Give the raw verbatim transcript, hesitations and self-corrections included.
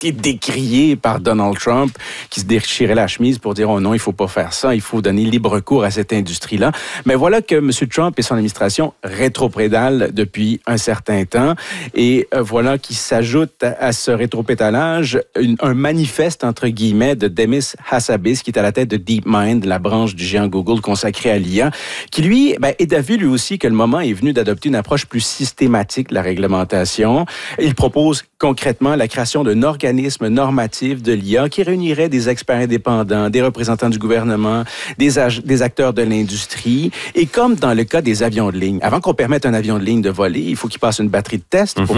été décrié par Donald Trump, qui se déchirait la chemise pour dire « Oh non, il faut pas faire ça, il faut donner libre cours à cette industrie-là ». Mais voilà que M. Trump et son administration rétropédalent depuis un certain temps. Et euh, voilà qui s'ajoute à, à ce rétropédalage une, un manifeste, entre guillemets, de Demis Hassabis, qui est à la tête de DeepMind, la branche du géant Google consacrée à l'I A, qui lui ben, est d'avis lui aussi que le moment est venu d'adopter une approche plus systématique de la réglementation. Il propose concrètement la création d'un organisme normatif de l'I A qui réunirait des experts indépendants, des représentants du gouvernement, des, ag- des acteurs de l'industrie. Et comme dans le cas des avions de ligne, avant qu'on permette un avion de ligne de voler, il faut qu'il passe une batterie de tests pour